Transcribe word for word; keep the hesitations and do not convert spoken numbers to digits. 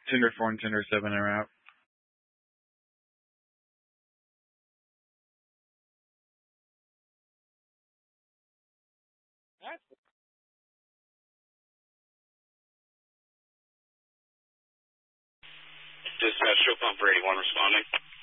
Tinder four and Tinder seven are out. Dispatch, show pump for eighty-one responding.